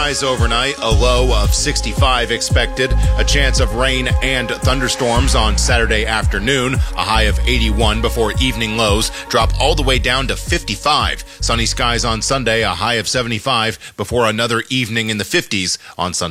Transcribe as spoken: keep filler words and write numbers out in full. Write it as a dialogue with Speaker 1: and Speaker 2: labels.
Speaker 1: skies overnight, a low of sixty-five expected, a chance of rain and thunderstorms on Saturday afternoon, a high of eighty-one before evening lows drop all the way down to fifty-five. Sunny skies on Sunday, a high of seventy-five before another evening in the fifties on Sunday.